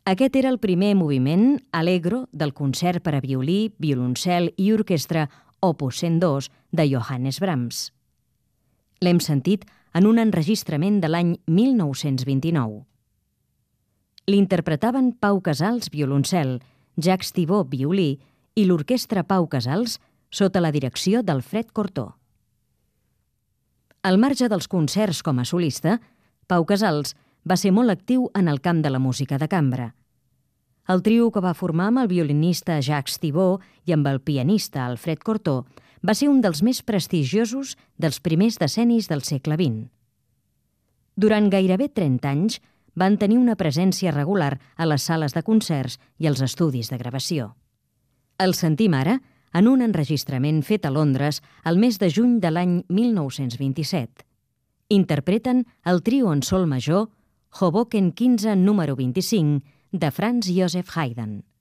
Aquest era el primer moviment allegro del concert per a violí, violoncel i orquestra Opus 102 de Johannes Brahms. L'hem sentit en un enregistrament de l'any 1929. L'interpretaven Pau Casals, violoncel, Jacques Thibaud, violí, i l'orquestra Pau Casals sota la direcció d'Alfred Cortot. Al marge dels concerts com a solista, Pau Casals va ser molt actiu en el camp de la música de cambra. El trio que va formar amb el violinista Jacques Thibaud i amb el pianista Alfred Cortot va ser un dels més prestigiosos dels primers decennis del segle XX. Durant gairebé 30 anys van tenir una presència regular a les sales de concerts i als estudis de gravació. El sentim ara en un enregistrament fet a Londres el mes de juny de l'any 1927. Interpreten el trio en sol major Hoboken 15 número 25 de Franz Joseph Haydn.